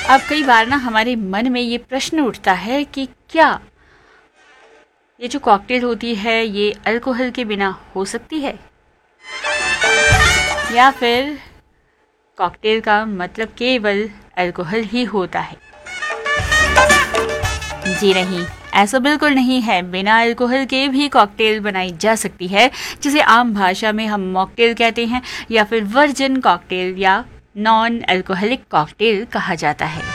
अब कई बार ना हमारे मन में ये प्रश्न उठता है कि क्या ये जो कॉकटेल होती है ये अल्कोहल के बिना हो सकती है, या फिर कॉकटेल का मतलब केवल अल्कोहल ही होता है। जी नहीं, ऐसा बिल्कुल नहीं है। बिना अल्कोहल के भी कॉकटेल बनाई जा सकती है, जिसे आम भाषा में हम मॉकटेल कहते हैं, या फिर वर्जिन कॉकटेल या नॉन अल्कोहलिक कॉकटेल कहा जाता है।